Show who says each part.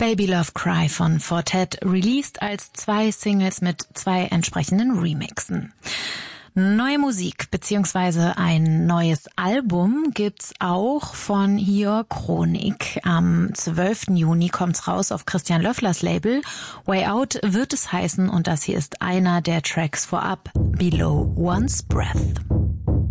Speaker 1: Baby Love Cry von Fortet, released als 2 Singles mit 2 entsprechenden Remixen. Neue Musik bzw. ein neues Album gibt's auch von Hier Chronik. Am 12. Juni kommt's raus auf Christian Löfflers Label. Way Out wird es heißen und das hier ist einer der Tracks vorab, Below One's Breath.